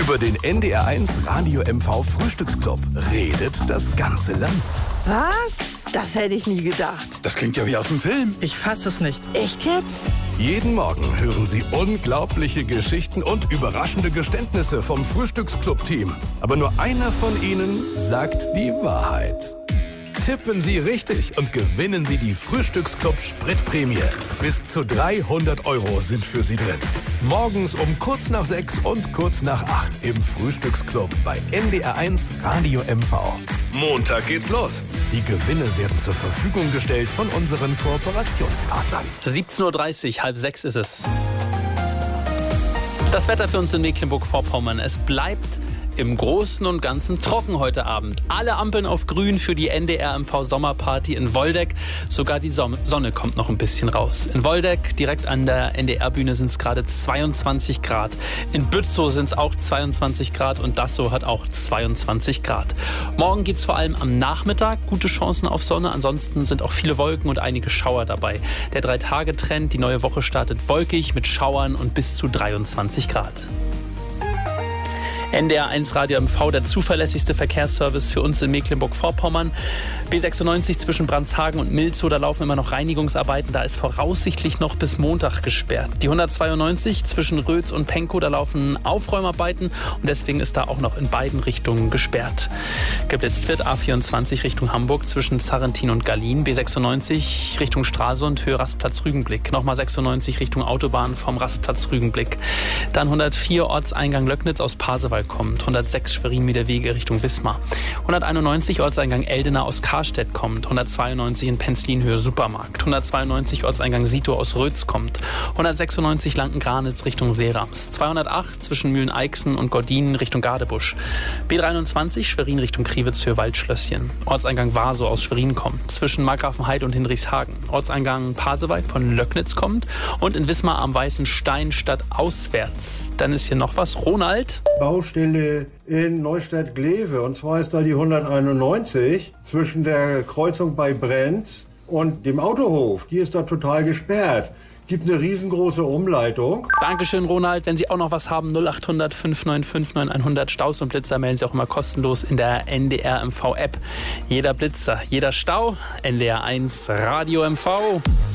Über den NDR1 Radio MV Frühstücksclub redet das ganze Land. Was? Das hätte ich nie gedacht. Das klingt ja wie aus dem Film. Ich fasse es nicht. Echt jetzt? Jeden Morgen hören Sie unglaubliche Geschichten und überraschende Geständnisse vom Frühstücksclub-Team. Aber nur einer von ihnen sagt die Wahrheit. Tippen Sie richtig und gewinnen Sie die Frühstücksclub-Spritprämie. Bis zu 300 € sind für Sie drin. Morgens um kurz nach 6 und kurz nach 8 im Frühstücksclub bei NDR1 Radio MV. Montag geht's los. Die Gewinne werden zur Verfügung gestellt von unseren Kooperationspartnern. 17:30 Uhr, 5:30 ist es. Das Wetter für uns in Mecklenburg-Vorpommern. Es bleibt im Großen und Ganzen trocken heute Abend. Alle Ampeln auf grün für die NDR-MV-Sommerparty in Woldeck. Sogar die Sonne kommt noch ein bisschen raus. In Woldeck, direkt an der NDR-Bühne, sind es gerade 22 Grad. In Bützow sind es auch 22 Grad und Dassow hat auch 22 Grad. Morgen gibt es vor allem am Nachmittag gute Chancen auf Sonne. Ansonsten sind auch viele Wolken und einige Schauer dabei. Der 3-Tage-Trend, die neue Woche startet wolkig mit Schauern und bis zu 23 Grad. NDR1 Radio MV, der zuverlässigste Verkehrsservice für uns in Mecklenburg-Vorpommern. B96 zwischen Brandshagen und Milzow, da laufen immer noch Reinigungsarbeiten. Da ist voraussichtlich noch bis Montag gesperrt. Die 192 zwischen Rötz und Penkow, da laufen Aufräumarbeiten und deswegen ist da auch noch in beiden Richtungen gesperrt. Geblitzt wird A24 Richtung Hamburg zwischen Sarrentin und Gallien. B96 Richtung Stralsund, Höhe Rastplatz Rügenblick. Nochmal 96 Richtung Autobahn vom Rastplatz Rügenblick. Dann 104 Ortseingang Löcknitz aus Pasewalk kommt. 106 Schwerin-Miederwege Richtung Wismar. 191 Ortseingang Eldena aus Karstedt kommt. 192 in Penzlin Höhe Supermarkt. 192 Ortseingang Sito aus Rötz kommt. 196 Lanken-Granitz Richtung Seerams. 208 zwischen Mühlen-Eichsen und Gordinen Richtung Gadebusch. B23 Schwerin Richtung Kriwitz Höhe Waldschlösschen. Ortseingang Warsow aus Schwerin kommt. Zwischen Markgrafenheide und Hinrichshagen. Ortseingang Pasewalk von Löcknitz kommt. Und in Wismar am Weißen Stein statt auswärts. Dann ist hier noch was. Ronald? Baustelle in Neustadt-Glewe. Und zwar ist da die 191 zwischen der Kreuzung bei Brenz und dem Autohof. Die ist da total gesperrt. Gibt eine riesengroße Umleitung. Dankeschön, Ronald. Wenn Sie auch noch was haben, 0800 595 9100 Staus und Blitzer melden Sie auch immer kostenlos in der NDR MV App. Jeder Blitzer, jeder Stau, NDR1 Radio MV.